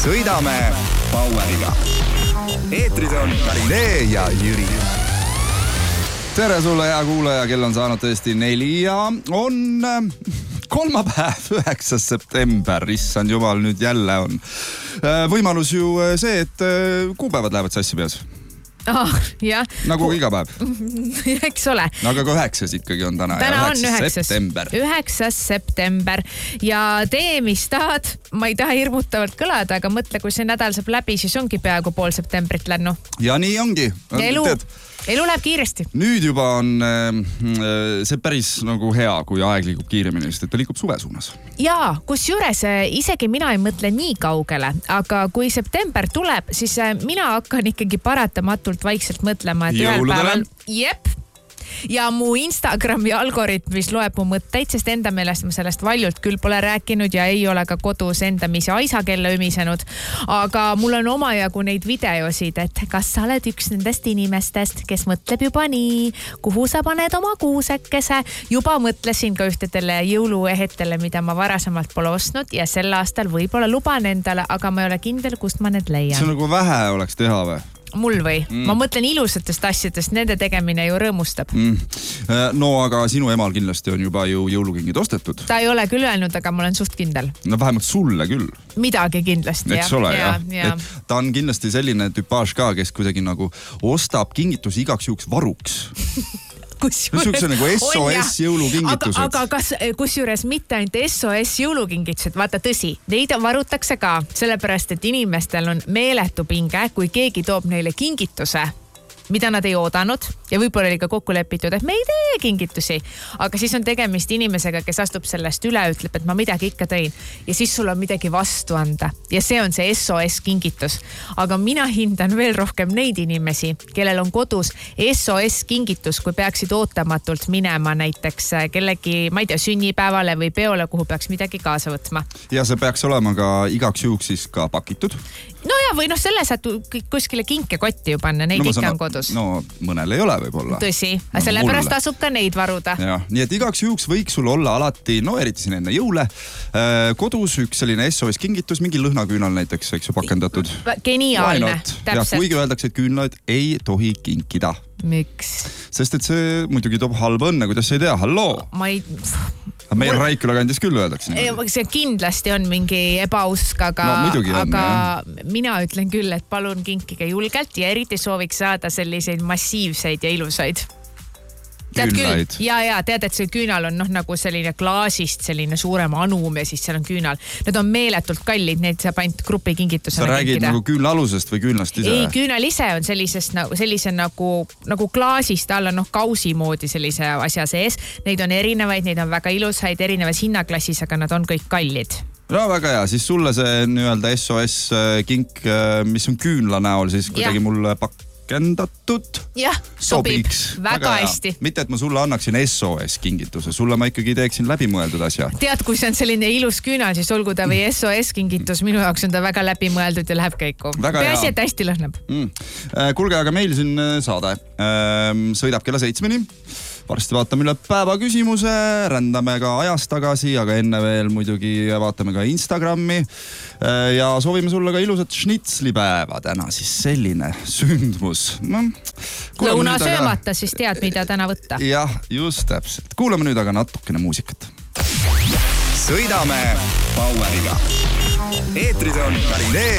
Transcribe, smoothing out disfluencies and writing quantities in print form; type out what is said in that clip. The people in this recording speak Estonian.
Sõidame Poweriga. Eetris on Karinee ja Jüri. Tere sulle, hea kuulaja, kell on saanud tõesti 4 ja on kolmapäev, 9. september. Issand jumal, nüüd jälle on võimalus ju see, et kuupäevad lähevad sassi peas. Jah. Nagu iga päev. Eks ole. Aga 9. ikkagi on täna. Täna on 9. september. 9. september. Ja tee, mis tahad. Ma ei taha hirmutavalt kõlada, aga mõtle, kui see nädal saab läbi, siis ongi peaaegu pool septembrit lännu. Ja nii ongi. Elu läheb kiiresti. Nüüd juba on see päris nagu hea, kui aeg liigub kiiremini, sest et ta liigub suve suunas. Jaa, kus juures isegi mina ei mõtle nii kaugele, aga kui september tuleb, siis mina hakkan ikkagi paratamatult vaikselt mõtlema, et ühel päeval... Jep. Ja mu Instagrami algoritm, mis loeb mu mõtteid, sest enda meelest ma sellest valjult küll pole rääkinud ja ei ole ka kodus endamise aisakella ümisenud. Aga mul on omajagu neid videosid, et kas sa oled üks nendest inimestest, kes mõtleb juba nii, kuhu sa paned oma kuusekese. Juba mõtlesin ka ühtedele jõuluehetele, mida ma varasemalt pole ostnud ja sel aastal võib-olla luban endale, aga ma ei ole kindel, kust ma need leian. See nagu vähe oleks teha või? Mul või? Ma mõtlen ilusatest asjadest, nende tegemine ju rõõmustab. No aga sinu emal kindlasti on juba ju jõulukingid ostetud. Ta ei ole küll öelnud, aga ma olen suht kindel. No vähemalt sulle küll. Midagi kindlasti. Eks ole, jah. Et ta on kindlasti selline tüpaaž ka, kes kuidagi nagu ostab kingitusi igaks juhuks varuks. Kusjuures nagu SOS jõulukingitused. Aga kas kusjuures mitte ainult SOS jõulukingitused, vaata tõsi, neid varutakse ka, sellepärast et inimestel on meeletu pinge, kui keegi toob neile kingituse, mida nad ei oodanud ja võib-olla oli ka kokku lepitud, et me ei tee kingitusi. Aga siis on tegemist inimesega, kes astub sellest üle, ütleb, et ma midagi ikka tõin. Ja siis sul on midagi vastu anda. Ja see on see SOS kingitus. Aga mina hindan veel rohkem neid inimesi, kellel on kodus SOS kingitus, kui peaksid ootamatult minema näiteks kellegi, ma ei tea, sünnipäevale või peole, kuhu peaks midagi kaasa võtma. Ja see peaks olema ka igaks juhuks siis ka pakitud. No ja, või selle saad kuskile kinkekotti ju panna, neid ikka on kodus. No mõnel ei ole võib-olla. Tõsi, aga sellepärast tasub ka neid varuda. Ja, nii et igaks juhuks võiks sul olla alati, no eriti siin enne jõule, kodus üks selline SOS kingitus, mingi lõhnaküünal näiteks, eks ju, pakendatud. Geniaalne, täpselt. Kuigi öeldakse, et küünlaid ei tohi kinkida. Miks? Sest et see muidugi toob halba õnne, kuidas sa ei tea, halloo. Meil Raikula kandis küll öeldakse. See kindlasti on mingi ebausk, aga mina ütlen küll, et palun kinkige julgelt ja eriti sooviks saada selliseid massiivseid ja ilusaid. Tead küll, ja tead, et see küünal on nagu selline klaasist, selline suurem anum ja siis seal on küünal. Need on meeletult kallid, need saab ainult grupi kingitusena kinkida. Sa räägid nagu küünlalusest või küünlast ise? Ei, küünal ise on sellise nagu klaasist alla kausi moodi sellise asja sees. Neid on erinevaid, neid on väga ilusaid, erinevas hinnaklassis, aga nad on kõik kallid. No väga hea, siis sulle see nii-öelda SOS kink, mis on küünla näol, siis kuidagi mulle kendatud. Jah, sobiks. Väga hästi. Mitte, et ma sulle annaksin SOS kingituse. Sulle ma ikkagi teeksin läbimõeldud asja. Tead, kui see on selline ilus küünal, siis olgu ta või SOS kingitus. Minu jaoks on ta väga läbimõeldud ja läheb käiku. Peaasi, et hästi lõhnab. Kuulge, aga meil siin saade sõidab kella 7-ni. Varsti vaatame üle päeva küsimuse, rändame ka ajast tagasi, aga enne veel muidugi vaatame ka Instagrami ja soovime sulle ka ilusat šnitslipäeva. Täna siis selline sündmus. Lõuna söömata, siis tead, mida täna võtta. Jah, just täpselt. Kuulame nüüd aga natukene muusikat. Sõidame Poweriga. Eetris on Karinee